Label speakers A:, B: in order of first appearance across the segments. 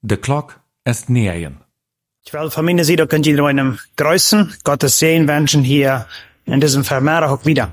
A: The clock ist nähern.
B: Ich will von meiner Seite könnt ihr einem größten Gottes Segen wünschen hier in diesem Vermehr auch wieder.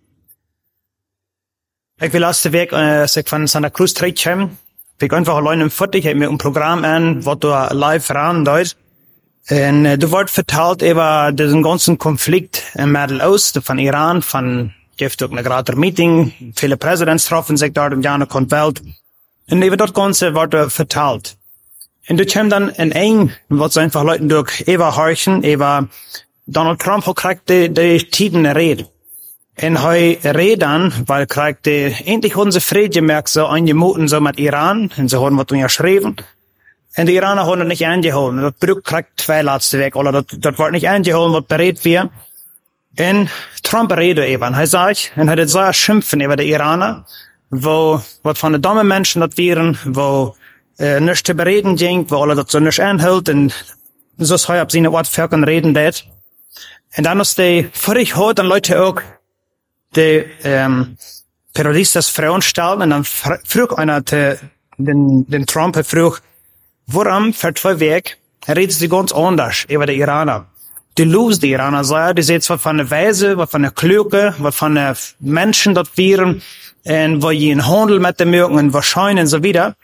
B: Ich will erst weg, als ich von Santa Cruz zurückkomme, ich einfach allein im Futter, ich habe mir ein Programm an, was du live vorandeut. Und du wird verteilt über diesen ganzen Konflikt im Mittelosten von Iran, gibt auch eine gerade Meeting, viele Präsidenten treffen sich dort im Jahr und Welt. Und über das Ganze wird verteilt. Und du kommst dann in ein, was einfach Leuten durch horchen, über Donald Trump kriegt die Tiden Rede. Und redet dann, weil kriegt endlich unsere Friede gemerkt, so eingemoten so mit Iran, und so haben wir was geschrieben. Und die Iraner haben das nicht eingeholt. Das Brück kriegt 2 letzte weg, oder das wird nicht eingeholt, was berät wir. Und Trump redet eben, sagt, und hat so schimpfen über die Iraner, was von den dummen Menschen das wären, wo nichts zu bereden ging, wo alle das so nicht anhält, und so ist ab seine Ort Völkern reden das. Und dann ist die, völlig heute dann Leute auch, die, Periodist das Frauen stellen, und dann frug einer, den Trump frug, warum für 2 Weg, redet sie ganz anders über die Iraner. Die los die Iraner, so, die sieht zwar von der Weise, was von der Klüge, was von der Menschen dort wären, und wo je in Handel mit dem mögen, und wahrscheinlich und so wieder.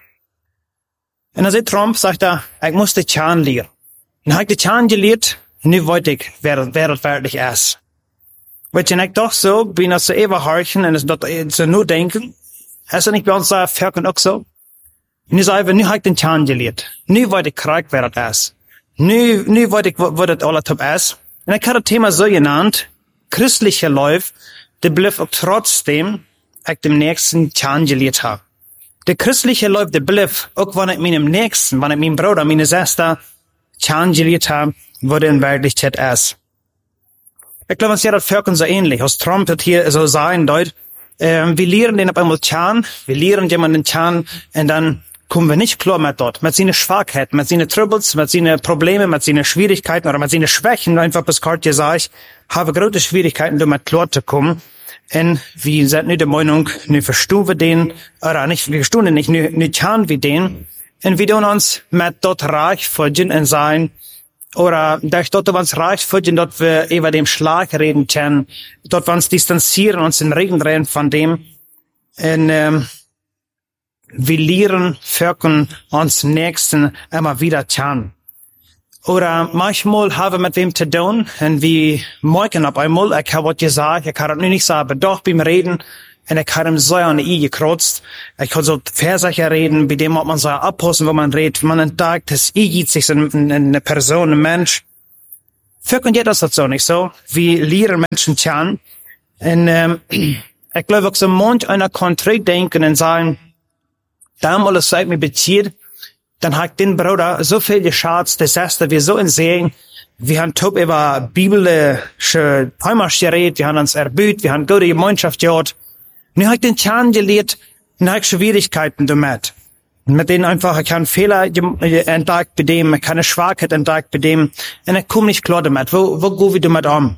B: Und dann sagt Trump, sagt er, ich muss die Zahn lernen. Und habe ich die Zahn gelehrt, und nu weiß ich, wer das wirklich ist. Weil ich doch so, bin das so horchen, und es dort so nur denken, ist das nicht bei uns so, Völkern auch so? Und ich sage, nu habe ich den Zahn gelehrt. Nu weiß ich, wer das ist. Nu weiß ich, wo das alles top ist. Und ich habe das Thema so genannt, christliche Läufe, die bleibt auch trotzdem, ich dem nächsten Zahn gelehrt habe. Der christliche Läufe, der bleibt, auch wenn ich meinem Nächsten, wenn ich meinem Bruder, meine Schwester, Zahn gelehrt habe, wo der in Wirklichkeit ist. Ich glaube, uns ja das Völkern so ähnlich. Aus Trump hat hier so sein, Deut. Wir lehren den auf einmal Zahn, wir lehren jemanden Zahn, und dann kommen wir nicht klar mit dort, mit seinen Schwachheiten, mit seinen Troubles, mit seinen Problemen, mit seinen Schwierigkeiten oder mit seinen Schwächen, einfach bis kurz gesagt, habe große Schwierigkeiten, damit klar zu kommen. Und wir sind nicht der Meinung, wir verstehen wir den, oder nicht, wir verstehen den nicht Zahn wie den, und wir tun uns mit dort reich folgen und sein, oder durch dort uns reich folgen, dort wir über dem Schlag reden können, dort wir uns distanzieren, uns in Regen drehen von dem, und wir lehren Völkern uns Nächsten immer wieder kennen. Oder manchmal haben wir mit wem zu tun, und wir merken auf einmal, ich habe was gesagt, ich kann das nicht sagen, aber doch beim Reden, und ich habe ihm so an die I gekratzt. Ich kann so Versacher reden, bei dem man so abpassen, wo man redet, man entdeckt, das I geht sich in eine Person, ein Mensch. Völkern geht das so nicht so. Wir lehren Menschen kennen. Und ich glaube auch so manch einer kann zurückdenken und sagen, damals seit mir bezieht, dann hat den Bruder so viel geschatzt, das heißt, wir so in Segen, wir haben top über biblische Heimat geredet, wir haben uns erbüht, wir haben gute Gemeinschaft gehabt. Und ich habe den Zahn gelehrt, und ich habe Schwierigkeiten damit. Und mit denen einfach, ich habe Fehler entdeckt bei dem, ich habe eine Schwachheit entdeckt bei dem, und ich komme nicht klar damit. Wo gehen wir damit um?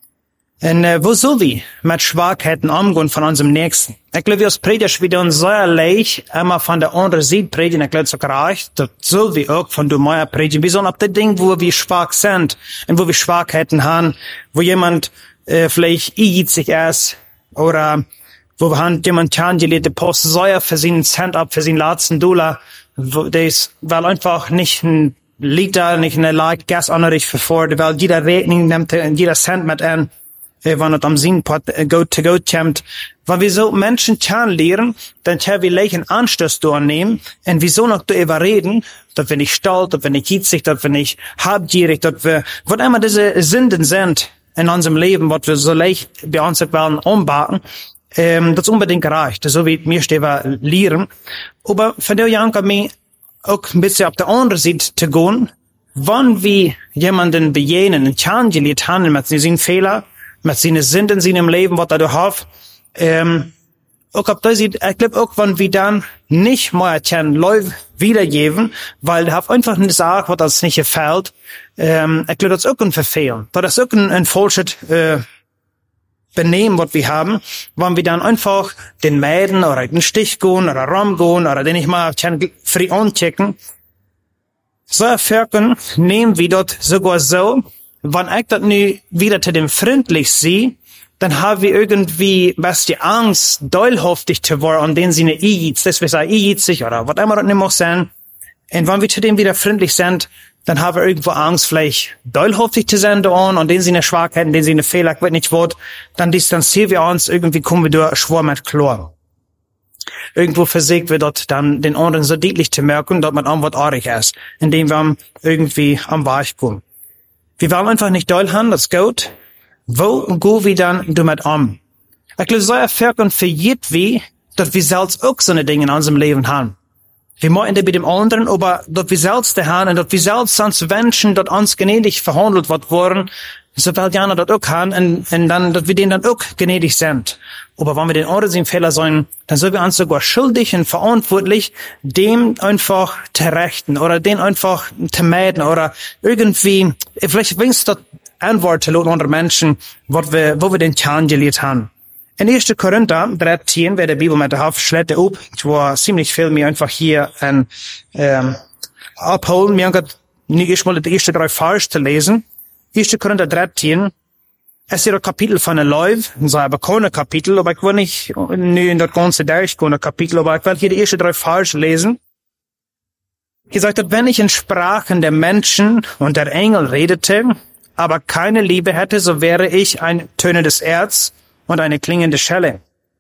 B: Und wo soll wir mit Schwachheiten umgehen von unserem Nächsten? Ich glaube, wir als Prediger wieder uns sehr leicht immer von der anderen Seite predigen. Ich glaube, so gereicht, das soll wir auch von der Meier predigen. Wir sollen auf das Ding, wo wir schwach sind und wo wir Schwachheiten haben, wo jemand vielleicht sich ist, oder wo wir haben jemand gelegt, der Post Säuer für seinen Cent ab, für seinen letzten $, das weil einfach nicht ein Liter, nicht eine Like Gas anricht für vor, weil jeder Rechnung nimmt und jeder Cent mit an, wenn es am Sinnpot go kommt. Wenn wir so Menschen lehren, dann können wir gleich einen Anstoß durchnehmen, und wieso noch darüber reden, dass wir nicht stolz, dass wir nicht hitzig, dass wir nicht habgierig, dass wir, was immer diese Sünden sind in unserem Leben, was wir so leicht bei uns wollen umbauen, das unbedingt reicht, so wie mir steht, wir lehren. Aber von der Janka mir auch ein bisschen auf der anderen Seite zu gehen, wenn wir jemanden begegnen, ein Zahn gelehrt haben, mit seinen Fehlern, mit seinen Sünden in seinem Leben, was er da hat, auch auf der Seite, ich glaube auch, wenn wir dann nicht mal ein Läuf wiedergeben, weil er einfach eine Sache, was uns nicht gefällt, ich glaube, das ist auch ein Verfehlen. Das ist auch ein falsches, Benehmen, was wir haben, wenn wir dann einfach den Mäden oder den Stich gehen oder Ram gehen oder den ich mal frei anchecken, So erfolgen nehmen wir dort sogar so, wenn ich dort nu wieder zu dem freundlich sehe, dann haben wir irgendwie was die Angst, dollhaftig zu werden, und den sie eine das wir sagen, sich oder was immer das nicht muss sein. Und wenn wir zu dem wieder freundlich sind, dann haben wir irgendwo Angst, vielleicht dollhaftig zu sein, und den sie eine Schwachheit, den sie eine Fehler, wird nicht wird, dann distanzieren wir uns, irgendwie kommen wir durch schwer mit klar. Irgendwo versägt wir dort dann den anderen so deutlich zu merken, dass man irgendwas arg ist, indem wir irgendwie am Weich kommen. Wir wollen einfach nicht doll haben, das ist gut. Wo gehen wir dann damit um? Ich glaube, so erfahren für jeden, dass wir selbst auch so eine Dinge in unserem Leben haben. Wir machen das bei dem anderen, aber dass wir selbst da haben und dass wir selbst als Menschen, dass uns gnädig verhandelt wird worden, so will Jana das auch haben, und dann, dass wir denen dann auch gnädig sind. Aber wenn wir den anderen im Fehler sein, dann sind wir uns sogar schuldig und verantwortlich, dem einfach zu rechten oder den einfach zu meiden oder irgendwie, vielleicht wenigstens das Antwort zu lassen unter Menschen, wo wir den Kern gelehrt haben. In 1. Korinther 13, wer der Bibel mit der Haft schlägt, ich war ziemlich viel mir einfach hier abholen. Wir haben nicht erstmal die ersten 3 Vers zu lesen. 1. Korinther 13, es ist ein Kapitel von der Läufe, so aber keine Kapitel, aber ich will nicht in das ganze durchgehen, Kapitel, aber ich will hier die ersten 3 Vers lesen. Hier sagt er, wenn ich in Sprachen der Menschen und der Engel redete, aber keine Liebe hätte, so wäre ich ein tönendes Erz und eine klingende Schelle.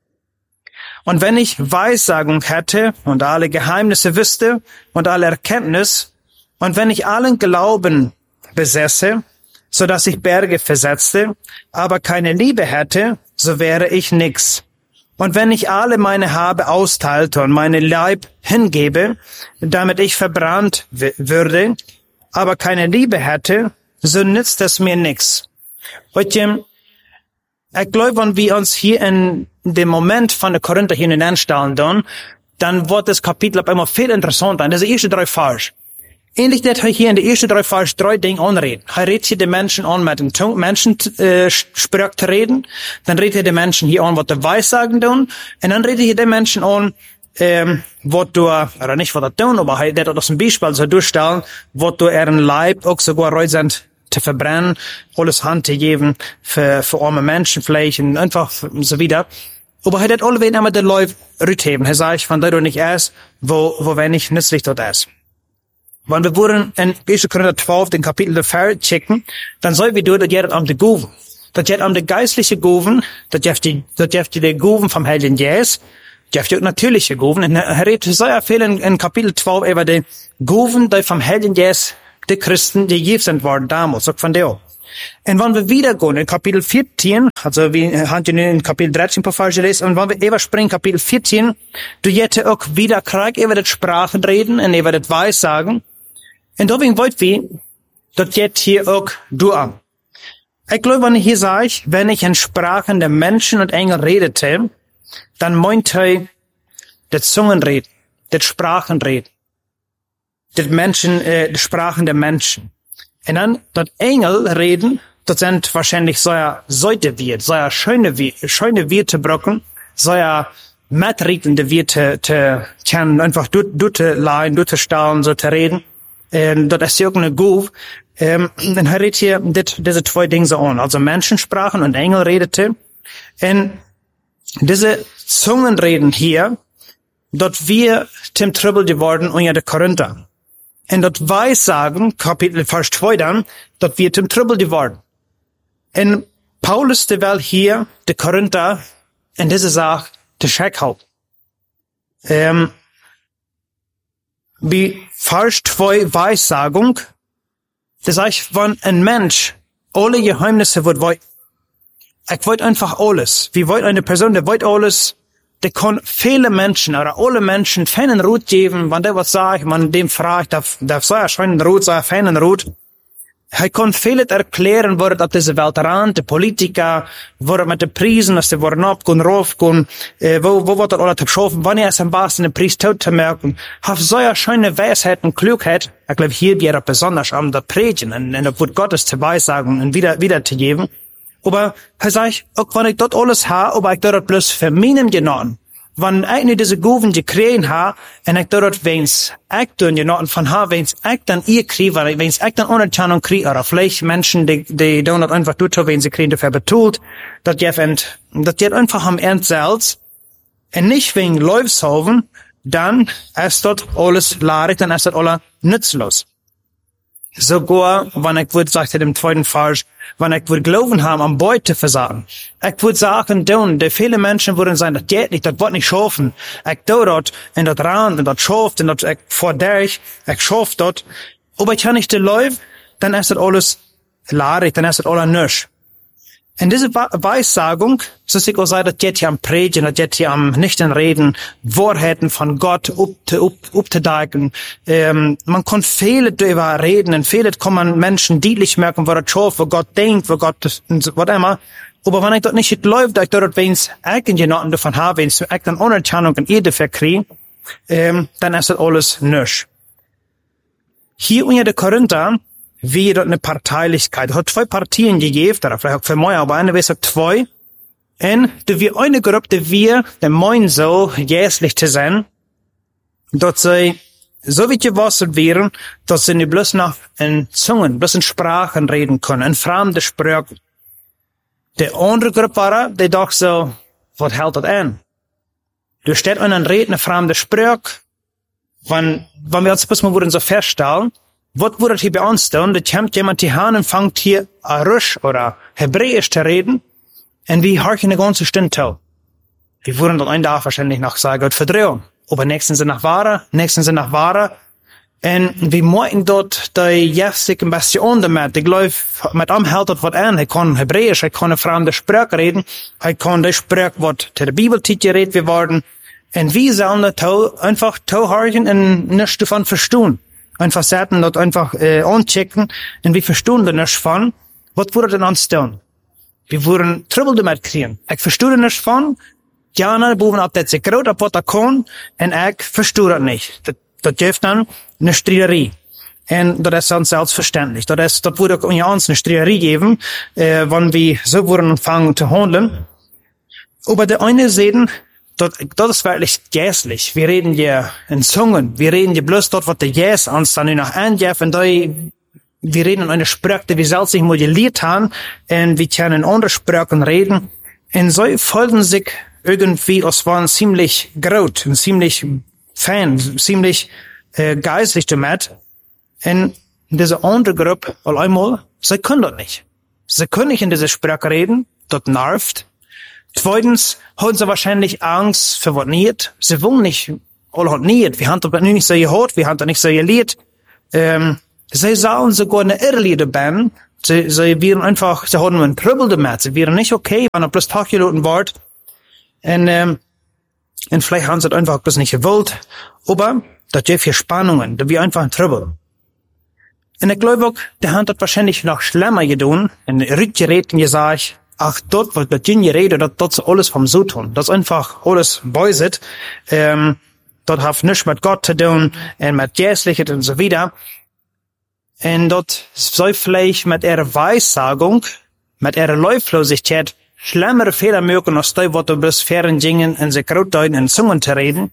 B: Und wenn ich Weissagung hätte und alle Geheimnisse wüsste und alle Erkenntnis, und wenn ich allen Glauben besäße, so dass ich Berge versetzte, aber keine Liebe hätte, so wäre ich nix. Und wenn ich alle meine Habe austeilte und meine Leib hingebe, damit ich verbrannt würde, aber keine Liebe hätte, so nützt es mir nix. Ich glaube, wenn wir uns hier in dem Moment von der Korinther hier hineinstellen, dann wird das Kapitel auf einmal viel interessanter. Das ist die ersten 3 Vers. Ähnlich wird hier in den ersten 3 Vers 3 Dinge anreden. Er redet hier den Menschen an, mit dem Menschensprach zu reden. Dann redet er den Menschen hier an, was der Weissagen tun. Und dann redet hier den Menschen an, was du, oder nicht was er tun, aber er wird das ein Beispiel so durchstellen, was du ihren Leib auch sogar reut sind, zu verbrennen, alles Hand zu geben, für arme Menschen vielleicht, und einfach so wieder. Aber er hat alle wen einmal den Leib rütheben. Er sagt, wenn du nicht erst, wo wenn ich nützlich dort ist. Wenn wir wollen in 1. Korinther 12, den Kapitel der Vers checken, dann soll wir das jetzt am de Goven. Das jetzt am de geistliche Goven, das jetzt die Goven vom Heiligen Geist, das jetzt natürliche Goven. Und er redet sehr viel in Kapitel 12 über die Goven, die vom Heiligen Geist, die Christen, die je sind worden damals, auch von der. Und wenn wir wieder gehen in Kapitel 14, also wir haben in Kapitel 13 ein paar Verse gelesen, und wenn wir überspringen Kapitel 14, du jetzt auch wieder Krieg über das Sprachen reden und über das Weissagen. Und deswegen wollt wir, das jetzt hier auch durch. Ich glaube, wenn ich hier sage, wenn ich in Sprachen der Menschen und Engel redete, dann meint er das Zungenreden, das Sprachenreden, das Menschen, die Sprachen der Menschen. Und dann das Engel reden, das sind wahrscheinlich so schöne Wirtebrocken, so mitredende Wirte, können einfach durchstellen, so zu reden. Das ist irgendeine Guf. Dann redet hier diese 2 Dinge so an. Also Menschensprachen und Engel redete. Und diese Zungenreden hier, dort wir zum Trouble geworden unter der Korinther. Und dort Weissagen, Kapitel Vers 2 dann, dort wir zum Trouble geworden. Und Paulus, der will hier, der Korinther, in dieser Sache, der Schreck halten. Wie Vers 2 Weissagung, das heißt, wenn ein Mensch alle Geheimnisse will, ich wollte einfach alles. Wie wollte eine Person, der wollte alles, der kann viele Menschen oder alle Menschen feinen Rut geben, wenn der was sagt, man dem fragt, darf so erscheinen Rut, so ein feinen Rut. Er kann vieles erklären, wo auf diese Welt ran, die Politiker, wo mit den Prisen, dass die worden abgehen, raufgehen, wo wird das alles geschaffen, wann es am besten den Preis tot zu merken. Hat so eine schöne Weisheit und Klugheit. Ich glaube, hier wäre besonders am der Predigen und das Wort Gottes zu weissagen und wieder zu geben. Aber er sagt, auch wenn ich dort alles habe, aber ich dort bloß für meinen genommen, wann ich nicht diese Goven gekriegt habe, und ich dort wens ich dann genoten von habe, wens ich dann ihr kriege, wens ich dann Anerkennung kriege, oder vielleicht Menschen, die dann einfach tut, wenn sie kriegen, dafür betont, dass die einfach am Ende selbst, und nicht wegen Läufshoven, dann ist dort alles laarig, dann ist dort alles nützlos. Sogar, wenn ich würde, sagt er im zweiten Vers, wenn ich würde glauben haben, am Beute versagen. Ich würde sagen, die viele Menschen würden sagen, das geht nicht, das wird nicht schaffen. Ich tue dort, in dort Rand, und dort schafft, und dort, ich vor ich schaff dort. Aber ich kann nicht läuft, dann ist das alles laarig, dann ist das alles nisch. In dieser Weissagung, so ich auch sagen, das geht hier am Predigen, das geht hier am Nichten reden, Wahrheiten von Gott aufzudecken. Man kann viele darüber reden, und viele kann man Menschen deutlich merken, was das schafft, was Gott denkt, was Gott, was immer. Aber wenn ich dort nicht läuft, dass ich dort wenigstens irgendjemanden davon habe, wenn ich dann Anerkennung und Ede verkriege, dann ist das alles nisch. Hier unter der Korinther, wie dort eine Parteilichkeit. Hat zwei Partien gegeben, oder vielleicht auch für mich, aber eine weiß auch zwei. Und da wir eine Gruppe, die wir, der meinen so, jährlich zu sein, dort sie, so wie gewasselt wären, dass sie nicht bloß noch in Zungen, bloß in Sprachen reden können, in fremde Sprachen. Die andere Gruppe war, die doch so, was hält das an? Du steht einen Reden, eine fremde Sprache, wenn wir uns bloß mal so feststellen, was würde hier bei uns tun? Da kommt jemand hier hin und fängt hier Arabisch oder Hebräisch zu reden, und wir horchen eine ganze Stunde zu. Wir würden dann einen Tag wahrscheinlich noch sagen, Gott verdrehen. Aber nächsten sind nach Ware. Und wir möchten dort die Jefsik ein bisschen damit. Ich glaube, mit ihm hält das was an. Er kann Hebräisch, er kann eine fremde Sprache reden, er kann die Sprache, was zu der Bibeltit geredet werden. Und wir sollen das einfach zuhören und nichts davon verstehen. Einfach sagen, dort einfach anchecken, und wir verstehen da nichts von. Was würde denn uns tun? Wir würden Trouble damit kriegen. Ich verstehe nichts von. Jana, boven ab das sich groß, ab was kann, und ich verstehe das nicht. Das gibt dann eine Streiterie. Und das ist dann selbstverständlich. Das würde auch uns eine Streiterie geben, wenn wir so würden anfangen zu handeln. Aber der eine sehen, das ist wirklich gässlich. Wir reden hier in Zungen. Wir reden hier bloß dort, was der Jäs uns dann noch angeht. Und wir reden in einer Sprache, die wir selbst nicht modelliert haben. Und wir können in anderen Sprachen reden. Und so folgen sich irgendwie, es waren ziemlich groß und ziemlich fein, ziemlich geistlich damit. Und diese andere Gruppe, einmal, sie können das nicht. Sie können nicht in dieser Sprache reden. Das nervt. Zweitens haben sie wahrscheinlich Angst für was nicht. Sie wollen nicht, alle hat nicht. Wir haben das nicht so gehört, wir haben das nicht so gelehrt. Sie sollen sogar eine Irrlieder bannen. Sie wären einfach, sie haben einen Trübbel damit. Sie wären nicht okay, wenn er bloß Taggeloten wird. Und vielleicht haben sie das einfach bloß nicht gewollt. Aber, das gibt hier Spannungen. Da wäre einfach ein Trübbel. Und ich glaube auch, der hat das wahrscheinlich noch schlimmer getan. Und rückgerät gesagt, ach, dort, was mit Jinje redet, dort ist alles vom so tun. Das ist einfach alles beuset. Dort hat nichts mit Gott zu tun, und mit Jährlichkeit und so weiter. Und dort soll vielleicht mit ihrer Weissagung, mit ihrer Läuflosigkeit, schlimmere Fehler mögen, als die, was du bis fern gingen, in sich Grotdeuten in Zungen zu reden.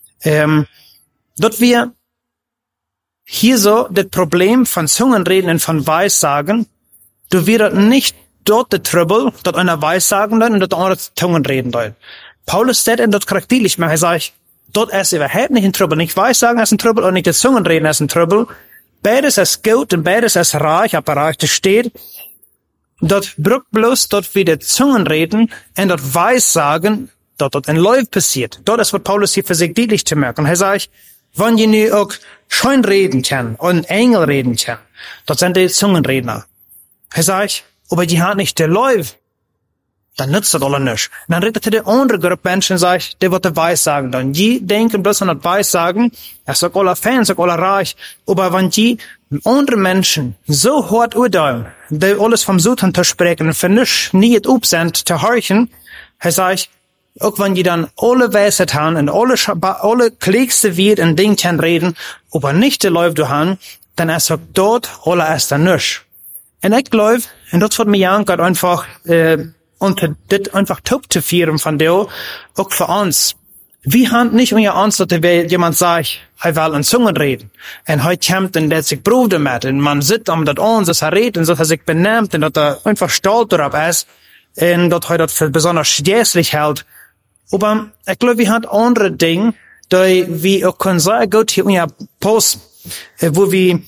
B: Dort wir hier so das Problem von Zungenreden und von Weissagen, du wirst nicht dort der Trouble, dort einer Weissagen und dort einer Zungenreden deuten. Paulus sagt, und dort charakterlich mehr, er sagt, dort ist überhaupt nicht ein Trouble, nicht Weissagen ist ein Trouble und nicht das Zungenreden ist ein Trouble. Beides ist gut und beides ist reich, aber reich, das steht. Dort brückt bloß dort wieder Zungenreden und dort Weissagen, dort ein Läuf passiert. Dort ist, was Paulus hier für sich deutlich zu merken. Er sagt, wenn ihr nu auch schön reden kann und Engel reden kann, dort sind die Zungenredner. Er sagt, aber die hat nicht der Läuf, dann nützt das alle nicht. Und dann redet die andere Gruppe Menschen und sagt, der wird der Weissagen. Dann die denken bloß an das Weissagen, er sagt alle Fans, sagt alle reich, aber wenn die andere Menschen so hart urteilen, die alles vom Sultan zu sprechen und für nichts nicht sind, zu horchen, er sagt, auch wenn die dann alle Weisheit haben und alle kleinste wird und Ding kann reden, aber nicht der Läuf du haben, dann er sagt dort, alle erst dann nicht. Und ich glaube, und das wird mir Gott einfach, unter das einfach top zu führen von dir, auch für uns. Wir haben nicht unter uns, dass jemand sagt, er will in Zungen reden. Und heute kommt und der sich probt damit. Und man sitzt um das uns, dass er redet und dass er sich benimmt und dass er einfach stolz darauf ist. Und dass er das für besonders schädlich hält. Aber ich glaube, wir haben andere Dinge, die wir auch können sehr gut hier unter Post, wo wir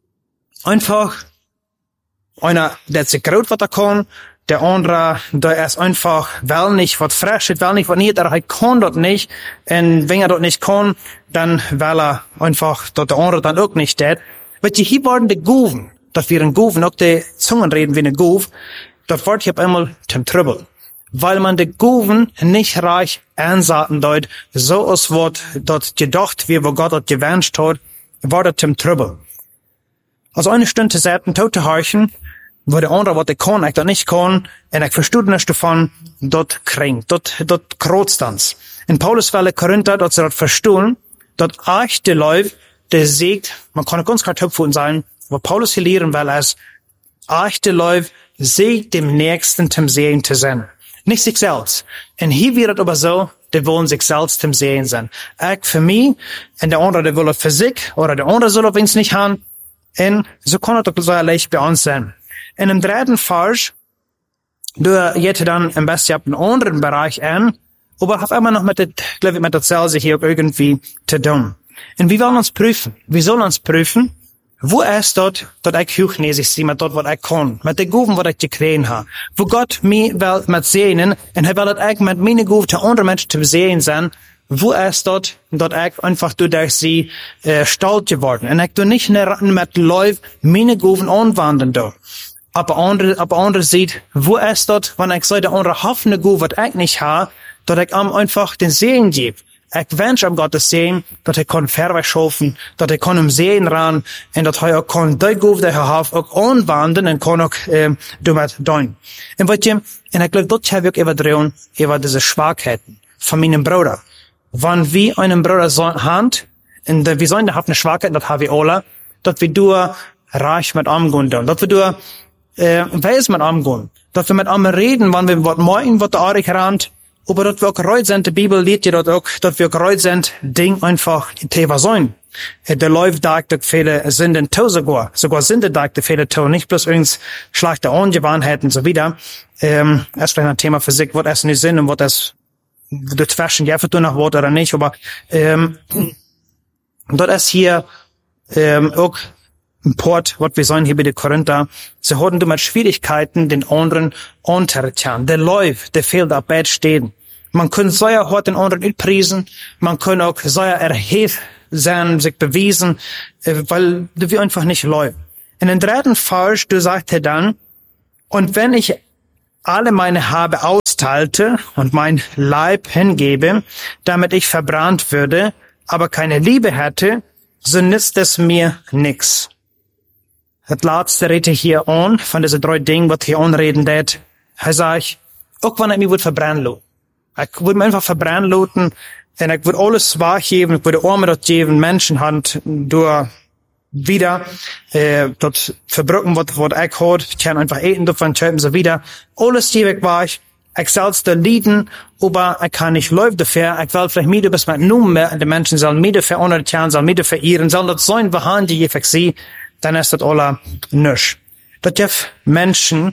B: einfach einer, der sich gut was er kann, der andere, der ist einfach, will nicht was Frisches, will nicht was nicht, er kann das nicht. Und wenn er das nicht kann, dann will er einfach, dass der andere dann auch nicht tät. Weil hier waren die Guven, dass wir in Guven, auch die Zungen reden wie eine Guv, das wird hier einmal zum Trouble. Weil man die Guven nicht reich ansaten dort, so es wird dort gedacht, wie wo Gott dort gewünscht hat, war das zum Trouble. Also eine Stunde selten Tote horchen, wo der andere, was ich kann, ich das nicht kann, und ich verstehe nicht davon, dort kränkt, dort krotzt uns. In Paulus Fälle Korinther, dort sie dort verstehen, dort echte Leute, der siegt, man kann ganz kartoffeln sein, wo Paulus hier lehren will, als echte Leute siegt dem Nächsten zum Sehen zu sein. Nicht sich selbst. Und hier wird es aber so, die wollen sich selbst zum Sehen sein. Ich für mich, und der andere, der will es für sich, oder der andere soll es nicht haben, und so kann es doch so leicht bei uns sein. In dem dritten Vers, du jetzt dann am besten einen anderen Bereich an, aber hab immer noch mit der Zelle hier irgendwie zu tun. Und wir wollen uns prüfen. Wir sollen uns prüfen, wo ist dort, dass ich hochnäsig sehe, mit dort, was ich kann, mit den Guven, was ich gekriegt habe. Wo Gott mich will mit sehen, und er will, dass ich mit meinen Guven zu anderen Menschen zu sehen sein, wo ist dort, dass ich einfach durch sie stolz geworden. Und ich tu nicht mit Leuten meine Guven anwenden da. Aber andere sieht, wo ist dort, wenn ich so der andere hoffende Guven, was ich nicht habe, dass ich ihm einfach den Sehen gebe. Ich wünsche am Gottes Sehen, dass er kann verweichschaffen, dass er kann im Sehen ran, und dass er auch kann die Guven, die er hat, auch anwenden und kann auch damit tun. Und weißt du, und ich glaube, dort habe ich überdrehen, über diese Schwachheiten von meinem Bruder. Wenn wir einen Bruder haben, und wir sollen, der hat eine Schwachheit, das haben wir alle, dass wir durch reich mit umgehen, dass wir durch weis mit umgehen, dass wir mit ihm reden, wenn wir was meinen, was der Arik rannt, aber dass wir auch gereuht sind, die Bibel lehrt ja dort auch, dass wir gereuht sind, Ding einfach Thema sein. Der Läuft dagte viele Sünden to sogar Sünde dagte viele to, nicht bloß irgends schlechte Angewohnheiten so wieder. Erst vielleicht ein Thema für sich, was es nicht Sinn und was es dazwischen ja für nach Wort oder nicht, aber dort ist hier auch ein Port, was wir sagen hier bei den Korinther, sie hatten mit Schwierigkeiten den anderen untertan. Der läuft, der fehlt ab Bett stehen. Man kann sehr hart den anderen utprisen, man kann auch sehr erhebt sein, sich bewiesen, weil wir einfach nicht läuft. In den dritten Vers, du sagte dann, und wenn ich alle meine Habe austeilte und mein Leib hingebe, damit ich verbrannt würde, aber keine Liebe hätte, so nützt es mir nix. Das letzte rede hier an, von diesen 3 Dingen, was hier anreden wird. Er sagt, auch wenn ich mich verbrennen lassen. Ich würde mich einfach verbrennen lassen, und ich würde alles wahrgeben, ich würde Arme dort geben, Menschenhand, durch wieder, dort verbrücken, was ich hat, ich kann einfach eten, davon schreiben so wieder. Alles gebe ich wahr, ich selbst lieben, aber ich kann nicht läuft dafür, ich will vielleicht wieder bis mit nun mehr, die Menschen sollen wieder veruntertun, sollen wieder verehren, sollen das sein, wohan die ich sie, dann ist das alle nisch. Das gibt Menschen,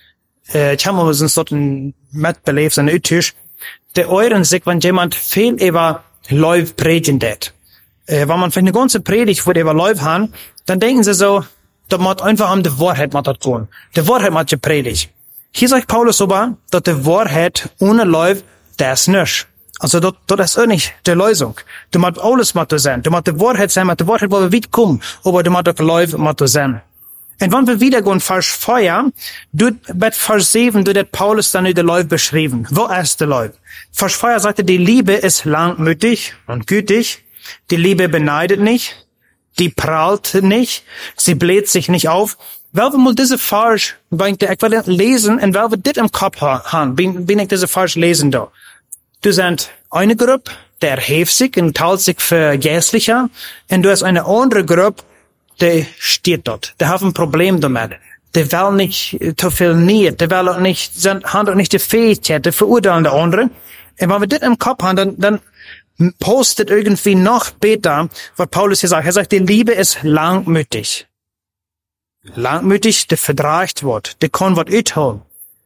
B: ich habe uns dort mitbelebt, so ein Utisch, der euren sich, wenn jemand viel über Läuft predigen wird. Wenn man für eine ganze Predigt wird über Läuft haben, dann denken sie so, da muss einfach um die Wahrheit mit das tun. Die Wahrheit mit gepredigt. Hier sagt Paulus aber, dass die Wahrheit ohne Läuft, das ist nisch. Also das ist auch nicht die Lösung. Du musst alles mit sein. Du musst die Wahrheit sein, mit der Wahrheit, wo wir weit kommen, aber du musst auch Läuft mit sein. Und wenn wir wieder gehen, Vers 4, bei Vers 7, hat Paulus dann die Läuft beschrieben. Wo ist die Läuft? Vers 4 sagte, die Liebe ist langmütig und gütig. Die Liebe beneidet nicht. Die prahlt nicht. Sie bläht sich nicht auf. Weil wir mal diese Vers, ich will lesen, und weil wir das im Kopf haben, bin ich diese Vers lesen da. Du sind eine Gruppe, der erhebt sich und teilt sich für Geistlicher, und du hast eine andere Gruppe, der steht dort. Der hat ein Problem damit. Der will nicht zu viel Nähe, der will auch nicht, hat auch nicht die Fähigkeit, der verurteilen der andere. Und wenn wir das im Kopf haben, dann postet irgendwie noch besser, was Paulus hier sagt. Er sagt, die Liebe ist langmütig. Langmütig, der verdraagt wird, der kann was uitholen.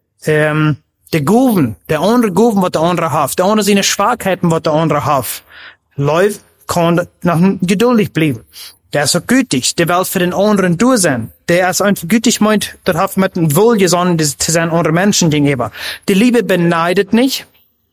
B: Der Guven, der andere Guven, was der andere hat, der andere seine Schwachheiten, was der andere hat, läuft, kann noch geduldig bleiben. Der ist so gütig, der will für den anderen durch sein. Der ist einfach gütig meint, der hat mit dem Wohlgesonnen zu seinen anderen Menschen gegenüber. Die Liebe beneidet nicht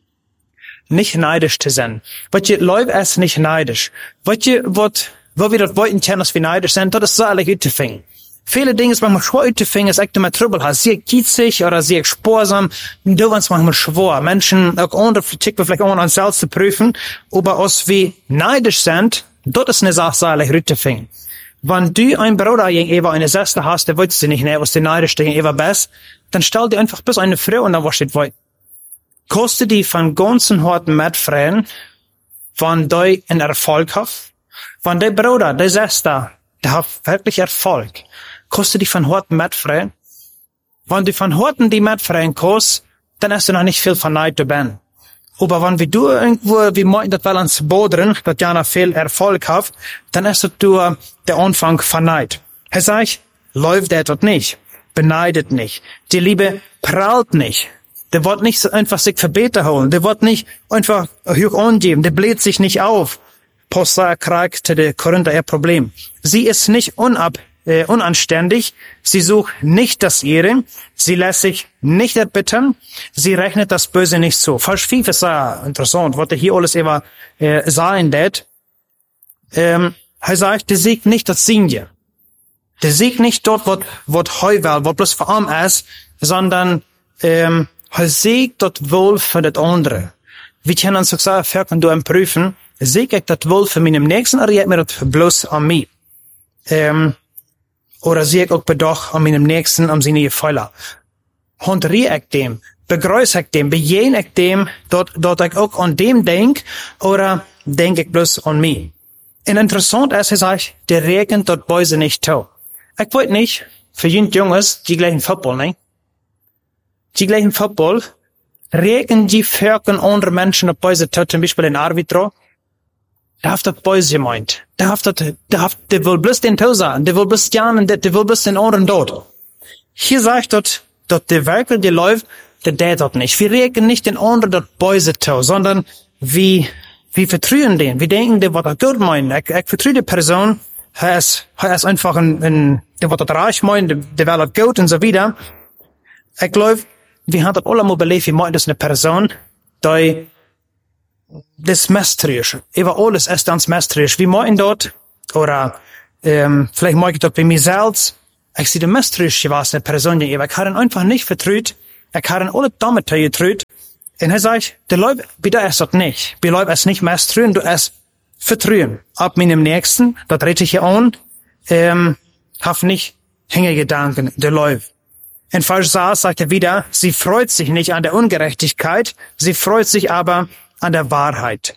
B: neidisch zu sein. Wat je, Leute ist nicht neidisch. Wat je, wo wir das wollten kennen, dass wir neidisch sind, das ist so ehrlich uitzufangen. Viele Dinge ist manchmal schwer uitzufangen, ist echt immer Trübel hast. Sehr gitzig oder sehr sparsam. Du warst manchmal schwer. Menschen, auch andere, vielleicht auch uns selbst zu prüfen, aber als wir neidisch sind, das ist eine Sache, ehrlich uitzufangen. Wenn du ein Bruder gegenüber eine Schwester hast, der willst du nicht, ne, was die neidisch gegenüber bist, dann stell dir einfach bis eine Frau und dann was steht weit. Kostet die von ganzen harten Mitfreien, wenn du einen Erfolg hast, wenn der Bruder, der Schwester, der hat wirklich Erfolg, kostet die von harten Mitfreien. Wenn du von harten die Mitfreien kostet, dann hast du noch nicht viel von Neid dabei. Aber wenn du irgendwo, wie meint das, weil ans Bodren, dass ja noch viel Erfolg hat, dann ist das der Anfang von Neid. Er sagt, läuft der dort nicht, beneidet nicht, die Liebe prahlt nicht. Der wird nicht so einfach sich Verbeter holen. Der wird nicht einfach hoch angeben. Der bläht sich nicht auf. Paul kriegt der Korinther ihr Problem. Sie ist nicht unanständig. Sie sucht nicht das Ihre. Sie lässt sich nicht erbittern. Sie rechnet das Böse nicht so. Vers 5 ist sehr interessant, was hier alles über sagen wird. Er sagt, der siegt nicht das Sinje. Der siegt nicht dort, was Heuwel, was bloß für arm ist, sondern er siegt dort wohl für das andere. Wir können uns auch sagen, wenn du prüfen, sieg ich das wohl für meinen Nächsten, oder ich mir das bloß an mich? Oder sieg ich auch bedoch an meinem Nächsten, an seine Gefäuler? Honorier ich dem, begrüße ich dem, bejehne ich dem, dort ich auch an dem denk, oder denk ich bloß an mich? Und interessant ist, er sagt, der regnet dort Böse nicht tau. Ich wollte nicht, für Jungs, die gleichen Football, ne? Die gleichen Football, regen die Völker andere Menschen auf Böse tau, zum Beispiel in Arbitro, da hat das Böse gemeint. Der will bloß den Tau sagen, der will bloß janen, der will bloß den anderen dort. Hier sagt dort der Werkel, der läuft, der dort nicht. Wir regen nicht den anderen dort Böse tau, sondern wir vertrühen den. Wir denken, der wird das gut meinen. Ich vertrühe die Person, er ist einfach der wird das reich meinen, der will das gut und so wieder. Ich glaube, wir haben das alle mal belebt, wie meint das eine Person, die das misstrauisch. Über alles ist das misstrauisch. Wie meinen dort, oder vielleicht mag ich dort bei mir selbst, ich sehe die misstrauisch gewesen, eine Person, ich habe ihn einfach nicht vertraut, ich habe ihn alle damit getraut, und er sagt, die Leute, bei dir ist das nicht. Die Leute ist nicht misstrauen, du ist vertrauen. Ab meinem Nächsten, das rede ich hier an, hab nicht Hängegedanken, die Leute. In Vers 6 sagt er wieder, sie freut sich nicht an der Ungerechtigkeit, sie freut sich aber an der Wahrheit.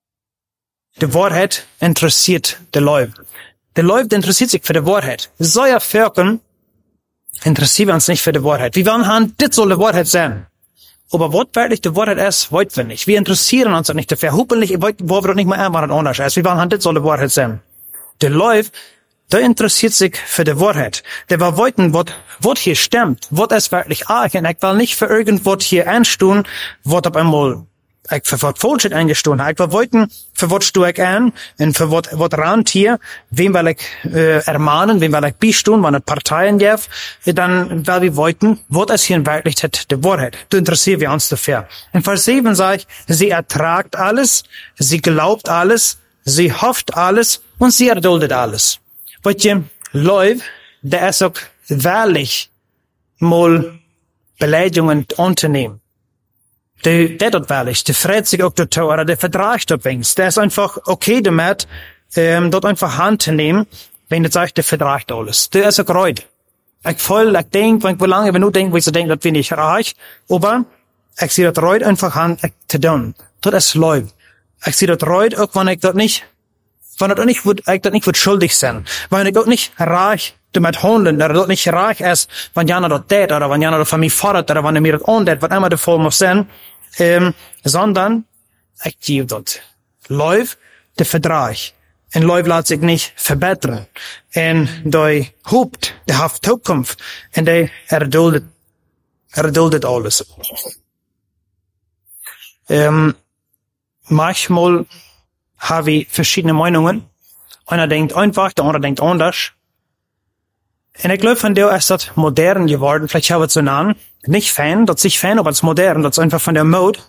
B: Die Wahrheit interessiert die Leute. Die Leute interessiert sich für die Wahrheit. So ja Völkern interessieren wir uns nicht für die Wahrheit. Wir wollen haben, das soll die Wahrheit sein. Aber was wirklich die Wahrheit ist, wollen wir nicht. Wir interessieren uns auch nicht dafür. Hoffentlich wollen wir doch nicht mal an, was das anders ist. Wir wollen haben, das soll die Wahrheit sein. Die Leute, der interessiert sich für die Wahrheit. Der will wollten, was hier stimmt, was ist wirklich arg. Und ich will nicht für irgendwas hier einstehen, was auf einmal ich für was Falsches eingestohlen habe. Ich will wollten, für was stehe ich ein, und für was rannt hier, wem will ich ermahnen, wem will ich beistehen, wenn es Parteien gibt, dann will wir wollten, was ist hier in Wirklichkeit die Wahrheit. Du interessierst wir uns dafür. In Vers 7 sage ich, sie ertragt alles, sie glaubt alles, sie hofft alles und sie erduldet alles. Wat je, Leute, der ist auch wahrlich mal Beleidigungen unternehmen. Der dort wahrlich, der freut sich auch dort, oder der vertragt dort wenigstens. Der ist einfach okay damit, dort einfach Hand zu nehmen, wenn der sagt, der vertragt alles. Der ist auch reut. Ich denke, wie lange, wenn du denkst, wie ich denke, das bin ich reich, aber ich sehe dort reut einfach Hand zu tun. Das ist Leute. Ich sehe dort reut, auch wenn ich dort nicht wird schuldig sein. Wenn ich dort nicht reich damit handeln, oder dort nicht reich ist, wenn jana dort tät, oder wenn jana dort von mir fordert, oder wenn er mir dort antät, was immer der Fall muss sein, sondern ich gebe dort. Läuft der Vertrag. En Läuft laat sich nicht verbessern. En die hoopt, der haft Zukunft. En die erduldet alles. Manchmal haben wir verschiedene Meinungen. Einer denkt einfach, der andere denkt anders. Und ich glaube, von der ist das modern geworden. Vielleicht haben wir es so nah. Nicht Fan, das ist nicht Fan, aber es ist modern. Das ist einfach von der Mode.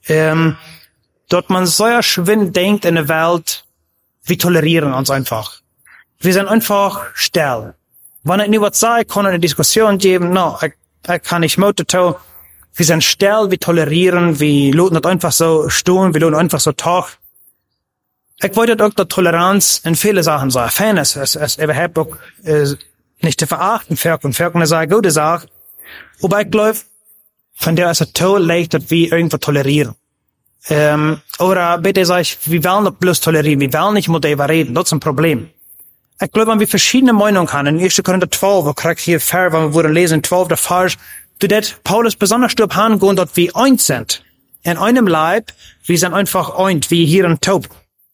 B: Dort man so schwind denkt in der Welt, wir tolerieren uns einfach. Wir sind einfach still. Wenn ich nicht was sage, kann ich eine Diskussion geben. No, ich kann nicht Motto. Wir sind still, wir tolerieren, wir lassen das einfach so stehen, wir lassen einfach so tag. Ich wollte auch, dass Toleranz in viele Sachen sein. Fairness ist überhaupt auch nicht zu verachten. Völkern ist eine gute Sache. Aber ich glaube, von der ist es toll leicht, dass wir irgendwo tolerieren. Oder bitte sag ich, wir wollen nicht bloß tolerieren, wir wollen nicht mit dem reden, das ist ein Problem. Ich glaube, wenn wir verschiedene Meinungen haben, in 1. Korinther 12, wo krieg hier Vers, wenn wir würden lesen, 12, der Vers, du det Paulus besonders stirb hingehen, dass wir eins sind. In einem Leib, wir sind einfach eins, wie hier im Taub.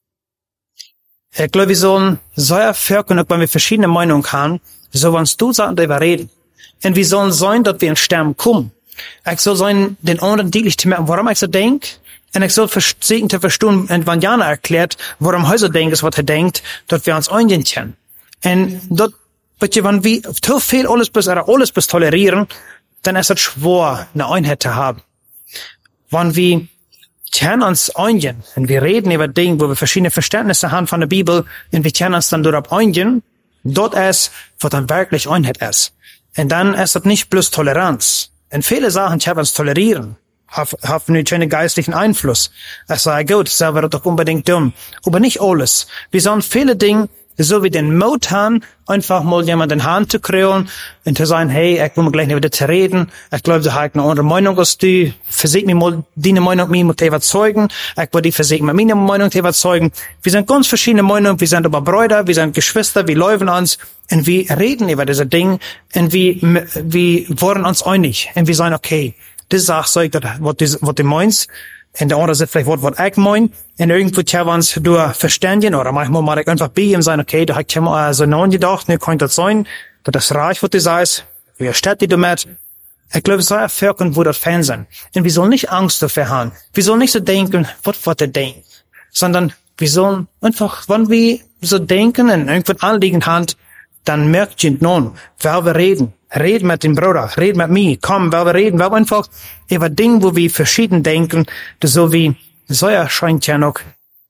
B: Ich glaube, wir sollen so erfolgen, wenn wir verschiedene Meinungen haben, so wenn du sagst, darüber reden. Und wir sollen sein, dass wir in Sterben kommen. Ich soll sein, den anderen deutlich zu merken, warum ich so denke. Und ich soll versuchen zu verstehen, wenn Jana erklärt, warum er so denkt, was er denkt, dass wir uns eingehen können. Und dort, wenn wir zu viel alles bis tolerieren, dann ist es schwer, eine Einheit zu haben. Wenn wir können uns eingehen, und wir reden über Dinge, wo wir verschiedene Verständnisse haben von der Bibel, und wir können uns dann dort eingehen, dort ist, wo dann wirklich Einheit ist. Und dann ist es nicht bloß Toleranz. Und viele Sachen können wir uns tolerieren. Haben einen geistlichen Einfluss. Ich sage, gut, selber wird doch unbedingt dumm. Aber nicht alles. Wir sollen viele Dinge, so wie den Mut haben, einfach mal jemanden in die Hand zu kriegen und zu sagen, hey, ich will mal gleich nicht wieder zu reden. Ich glaube, da habe ich eine andere Meinung als du. Versuch mich mal, deine Meinung mit mir zu überzeugen. Ich will die versuchen, mit meiner Meinung zu überzeugen. Wir sind ganz verschiedene Meinungen. Wir sind aber Brüder, wir sind Geschwister, wir laufen uns und wir reden über diese Dinge und wir wollen uns einig und wir sagen, okay, das sagt, was du meinst. Und der andere sagt vielleicht, was ich mein. Und irgendwo können wir uns durch verständigen, oder manchmal mal einfach bei ihm sagen, okay, da hab ich mir so nachgedacht, ne, könnte das sein, dass das reich, was du sagst, wie steht die damit? Ich glaube, es soll erfolgen, wo das Fan sind. Und wir sollen nicht Angst dafür haben. Wir sollen nicht so denken, was er denkt. Sondern wir sollen einfach, wenn wir so denken und irgendwo Anliegen haben, dann merkt ihr nun, wer wir reden. Red mit dem Bruder, red mit mir, komm, weil wir reden, weil wir einfach über Dinge, wo wir verschieden denken, so wie, so erscheint ja noch,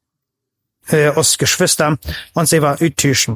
B: als Geschwister, uns über auttauschen.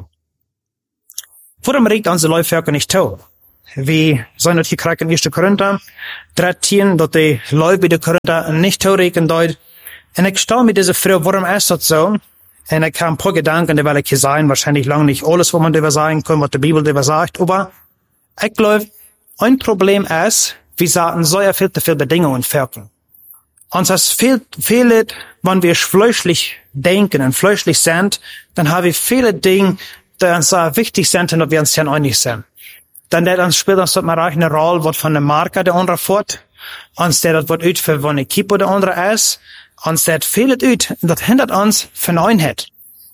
B: Warum regt unsere Leute nicht zu? Wir sollen das hier kriegen in 1. Korinther 13, dass die Leute der Korinther nicht zuregen dort. Und ich stelle mir diese Frage, warum ist das so? Und ich habe ein paar Gedanken, die will ich hier sagen, wahrscheinlich lange nicht alles, was man darüber sagen kann, was die Bibel darüber sagt, aber ich glaube, ein Problem ist, wir sagen so viel zu viele Bedingungen folgen. Uns es fehlt, wenn wir fleischlich denken und fleischlich sind, dann haben wir viele Dinge, die uns so wichtig sind und wir uns dann einig sind. Dann spielt uns dort mal eine Rolle, was von der Marke der andere fort, uns das wird ut für eine Equipe der andere ist, uns das fehlt ut, das hindert uns von Einheit.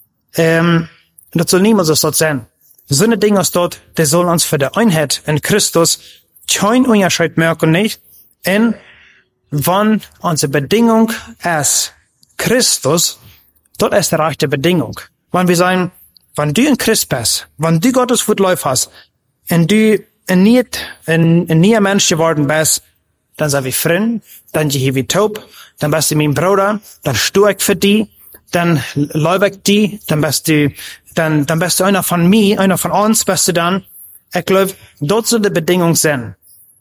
B: Das soll niemals so sein. So eine Dinge ist dort, die sollen uns für die Einheit in Christus kein Unterschied merken nicht. Und wenn unsere Bedingung ist Christus, dort ist die rechte Bedingung. Wenn wir sagen, wenn du in Christ bist, wenn du Gottes Wort hast, und du ein neuer Mensch geworden bist, dann sind wir Freund, dann sind wir taub, dann bist du mein Bruder, dann stehe ich für dich, dann lebe ich dich, dann bist du einer von mir, einer von uns, bist du dann. Ich glaube, dort soll die Bedingung sein.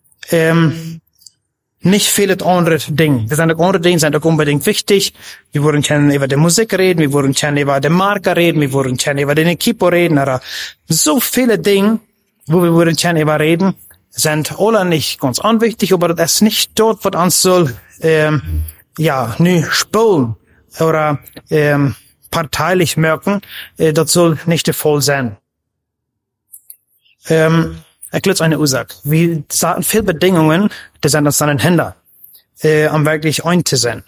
B: Nicht viele andere Dinge. Wir sind auch andere Dinge, sind auch unbedingt wichtig. Wir wollen gerne über die Musik reden, wir wollen gerne über die Marke reden, wir wollen gerne über den Equipo reden, oder so viele Dinge, wo wir wollen gerne über reden, sind alle nicht ganz unwichtig, aber das ist nicht dort, was uns soll, nu spulen oder parteilich merken, das soll nicht der Fall sein. Ich glaube, eine Ursache. Wir sagen viele Bedingungen, die sind uns dann ein Hinder, um wirklich ein zu sein.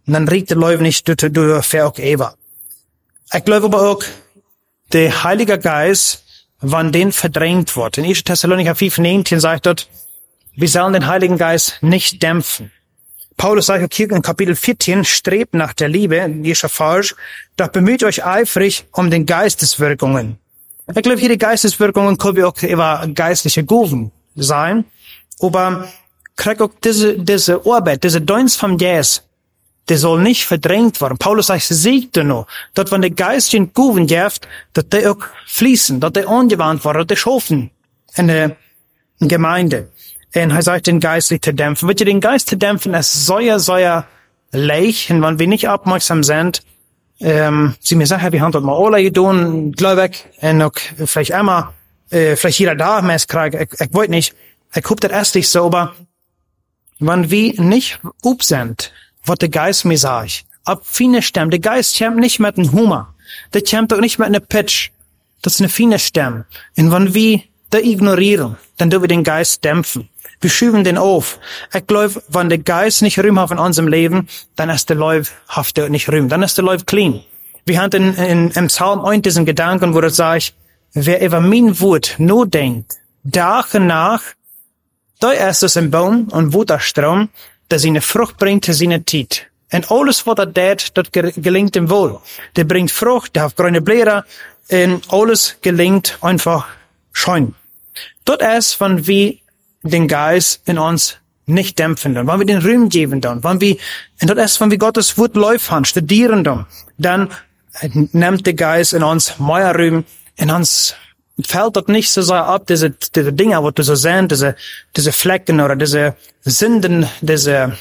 B: Und dann riecht der Leib nicht durch Verk Eva. Ich glaube aber auch, der Heilige Geist, wann den verdrängt wird. In 1. Thessalonicher 5,19 sagt dort, wir sollen den Heiligen Geist nicht dämpfen. Paulus sagt auch hier in Kapitel 14, strebt nach der Liebe, ist ja falsch, doch bemüht euch eifrig um den Geisteswirkungen. Ich glaube, hier die Geisteswirkungen können wir auch über geistliche Gaben sein, aber krieg auch diese Arbeit, diese Dienst vom Jesus, der soll nicht verdrängt werden. Paulus sagt, siegt noch, dass wenn der Geist in Gaben gibt, dass der auch fließen, dass der angewandt wird, dass der schaffen in der Gemeinde. Und er sagt, den Geist nicht zu dämpfen. Wird ihr den Geist zu dämpfen, es sehr leicht, und wenn wir nicht aufmerksam sind, sie mir sagen, wir haben dort mal alle getan, glaube ich, und auch vielleicht einmal, vielleicht jeder da mehr kriegt, ich weiß nicht, ich hoffe das erst nicht so, aber wenn wir nicht up sind, was der Geist mir sagt, ab feine Stimme, der Geist kommt nicht mit einem Humor, der kommt auch nicht mit einer Pitch, das ist eine feine Stimme, und wenn wir da ignorieren, dann dürfen wir den Geist dämpfen. Wir schieben den auf. Ich glaube, wenn der Geist nicht Ruhm hat in unserem Leben, dann ist der Leib haftet nicht Ruhm. Dann ist der Leib clean. Wir haben im Psalm 1 diesen Gedanken, wo das sagt, wer über mein Wort nur denkt, Tag und Nacht, da ist es ein Baum und Wasserstrom, der seine Frucht bringt zu seiner Zeit. Und alles, was er tut, das gelingt ihm wohl. Der bringt Frucht, der hat grüne Blätter, und alles gelingt einfach schön. Dort ist, wenn wir den Geist in uns nicht dämpfen, wenn wir den Ruhm geben, wenn wir Gottes Wort läuft, studieren, dann nimmt der Geist in uns mehr Ruhm, in uns fällt das nicht so sehr ab, diese Dinge, wo du so sehen, diese Flecken oder diese Sünden, diese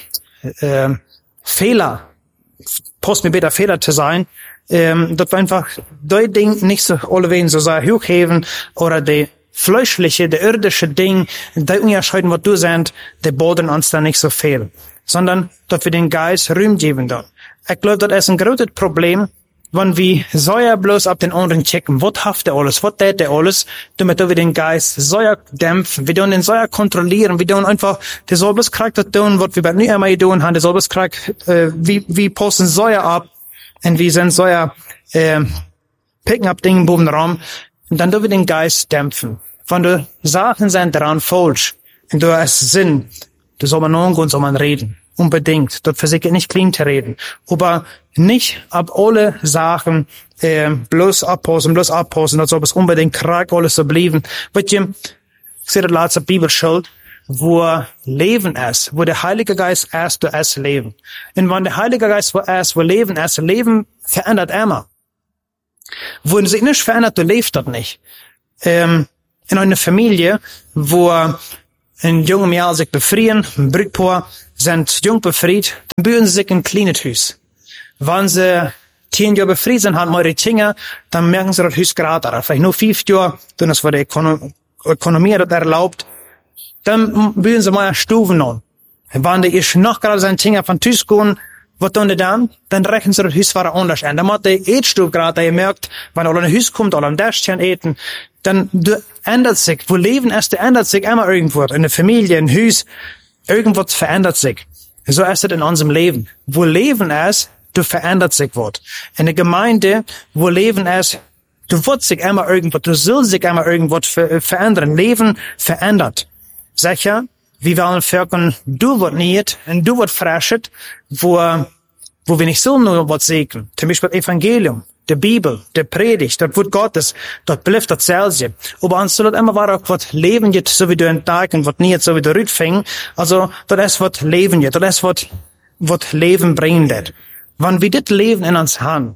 B: Fehler, post mir bitte Fehler zu sein, dass wir einfach die Dinge nicht so alle so sehr hochheben oder die fleischliche, der irdische Ding, die unterscheiden, was du sind, der boden uns da nicht so viel, sondern, dass wir den Geist Ruhm geben dann. Ich glaube, das ist ein großes Problem, wenn wir so ja bloß ab den anderen checken, was haft der alles, was tät der alles, damit wir den Geist so ja dämpfen, wir tun den so ja kontrollieren, wir tun einfach, der soll bloß kriegt das tun, was wir bei nie einmal tun haben, der soll bloß kriegt, wir posten so ja ab, und wir sind so ja, picken ab Dinge boven Raum, und dann dürfen wir den Geist dämpfen. Wenn du Sachen sind daran falsch, und du hast Sinn, du soll man angehen, soll man reden. Unbedingt. Dort versuche ich nicht clean zu reden. Aber nicht ab alle Sachen, bloß abposten, das soll es unbedingt krank alles so bleiben. Weißt du, ich sehe das letzte Bibelschild, wo Leben ist, wo der Heilige Geist ist, du ist Leben. Und wenn der Heilige Geist wo ist, wo Leben ist, Leben verändert immer. Wo sich nicht verändert, du lebst dort nicht. In einer Familie, wo ein junger Jahr sich befrieren, ein Brückpaar sind jung befried, dann bauen sie sich ein kleines Haus. Wenn sie 10 Jahre befried sind, haben mehr Kinder, dann merken sie das Haus gerade. Vielleicht nur 5 Jahre, dann ist, was die Ökonomie das erlaubt, dann bauen sie mal Stufen an. Wenn die ist noch gerade sein Kinder von Haus gehen, was tun die dann? Dann rechnen sie das Haus wieder anders an. Dann macht die Eetstube gerade, der merkt, wenn alle ein Haus kommt, alle am Dächchen eten, dann ändert sich. Wo Leben ist, ändert sich immer irgendwo. In der Familie, in Haus, irgendwas verändert sich. So ist es in unserem Leben. Wo Leben ist, du verändert sich was. In der Gemeinde, wo Leben ist, du wirst sich immer irgendwas, du sollst sich immer irgendwas verändern. Leben verändert. Sicher, wir wollen Völkern, du wird nicht, und du wird freschet, wo wir nicht so nur was segnen. Zum Beispiel Evangelium, der Bibel, der Predigt, das Wort Gottes, dort bleibt das selbe. Aber uns soll das immer war auch was Leben jetzt, so wie du entdecken, was nicht so wie du rütfing. Also, das ist was Leben jetzt, das ist was Leben bringt. Wenn wir das Leben in uns haben,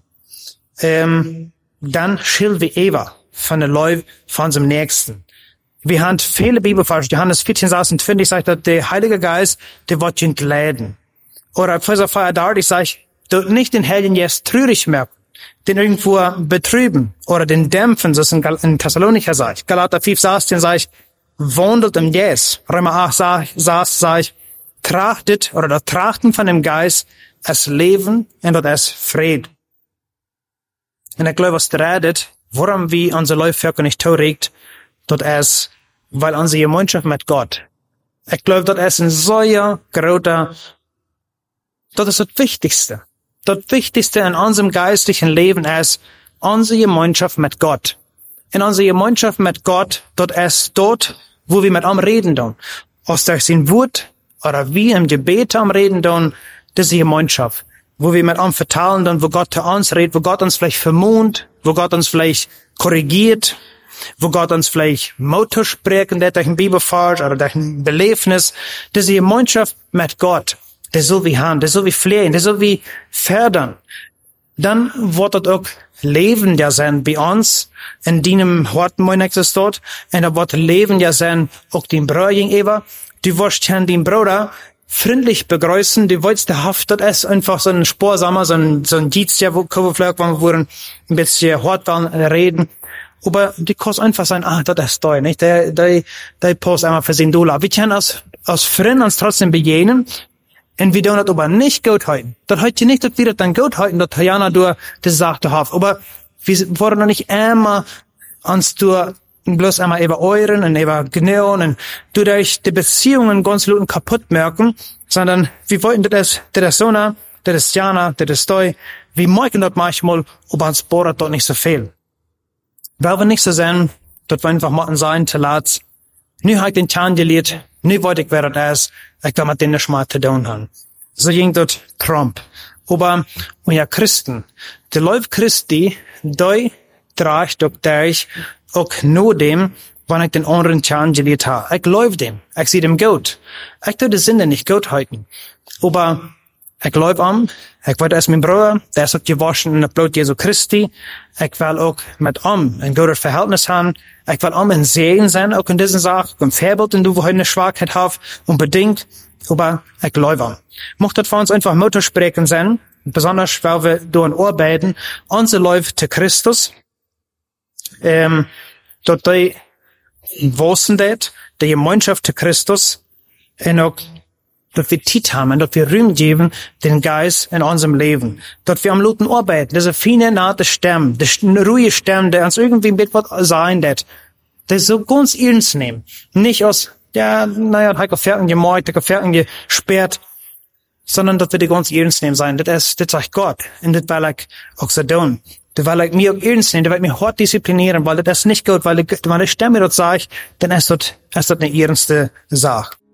B: dann schillen wir Eva von der Leute von unserem Nächsten. Wir haben viele Bibelverse. Johannes 14,26 sagt, dass der Heilige Geist, der wird entladen. Oder Epheser 4,30 sagt, du nicht den Heiligen Geist traurig merken, den irgendwo betrüben oder den dämpfen, das ist in Thessalonicher sagt. Galater 5,16 sagt, wandelt im Geist. Römer 8 sagt, trachtet oder das Trachten von dem Geist, es Leben und das Fried. Und ich glaube, was redet, warum wir unsere Leute nicht taugt, das ist, weil unsere Gemeinschaft mit Gott. Ich glaube, das ist ein so großer, das ist das Wichtigste. das Wichtigste in unserem geistlichen Leben ist unsere Gemeinschaft mit Gott. In unserer Gemeinschaft mit Gott, dort ist dort, wo wir mit ihm reden tun. Aus durch sein Wort oder wie im Gebet am reden tun, das ist die Gemeinschaft. Wo wir mit ihm verteilen tun, wo Gott zu uns redet, wo Gott uns vielleicht vermont, wo Gott uns vielleicht korrigiert, wo Gott uns vielleicht Motto sprechen, durch ein Bibelvers oder durch ein Belebnis. Das ist die Gemeinschaft mit Gott. Das soll wie haben, das soll wie pflegen, das soll wie fördern. Dann wird das auch Leben ja sein bei uns, in deinem Horten, mein nächstes dort, und da wird Leben ja sein, auch den Bruder gegenüber. Du wirst ja den Bruder freundlich begrüßen, du willst der Haft, das ist einfach so ein Sporsamer, so ein Dienst, ja, wo wir ein bisschen hart reden. Aber die kannst einfach sagen, das ist toll, nicht? Der passt einmal für den $10. Wir können als Freunde uns trotzdem begegnen, und wir tun das aber nicht gut halten. Das heißt nicht, dass wir das dann gut halten, dass Jana durch das sagte haben. Aber wir wollen noch nicht einmal uns durch bloß einmal über euren und über Gnauen und durch die Beziehungen ganz laut kaputt merken, sondern wir wollten das ist Sona, das ist Jana, das ist Toi. Wir merken das manchmal, aber uns bohrt dort nicht so viel. Weil wir nicht so sein, dass wir einfach mal sein, zu laat. Nu habe ich den Zahn gelegt, nu wollte ich, wer das ist, ich will mit denen nicht mal zu tun haben. So ging dort Trump. Aber, und ja, Christen, die Leute Christi, die trägt auch durch, auch nur dem, wann ich den anderen Zahn gelegt habe. Ich läuft dem, ich sehe dem gut. Ich tue die Sünde nicht gut halten. Aber, ich glaube ich will als mein Bruder, der ist auch gewaschen in der Blut Jesu Christi. Ich will auch mit ein gutes Verhältnis haben. Ich will ein Segen sein, auch in diesen Sachen, ein Vorbild, in du, wo heute eine Schwachheit hast, unbedingt. Aber ich glaube Mocht das für uns einfach Muttersprechen sein, besonders, weil wir durch arbeiten, unser läuft zu Christus, dort die wissen das, die Gemeinschaft zu Christus, und auch dass wir Zeit haben, dass wir Raum geben, den Geist in unserem Leben. Dass wir am Luten arbeiten, diese feine, nahte Stimme, die ruhige Stimme, der uns irgendwie ein bisschen sein wird. Das so ganz ernst nehmen. Nicht aus, hat Ferien gemalt, hat Ferien gesperrt, sondern dass wir die ganz ernst nehmen sein. Das sagt Gott. Und das will ich auch so tun. Das will ich mir auch ernst nehmen, das will ich mich hart disziplinieren, weil das ist nicht gut, weil die Stimme dort sagt, dann ist das eine ernste Sache.